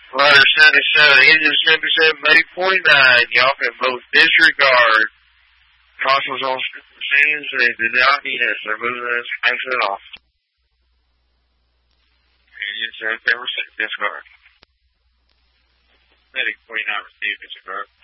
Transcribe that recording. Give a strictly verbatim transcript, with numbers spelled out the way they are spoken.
Letter seventy-seven, engine seventy-seven, May forty-nine. Y'all can both disregard. Constables on scenes, they did not need us. They're moving us, exit off. Engine seventy-seven, disregard. Medic forty-nine, received, disregard.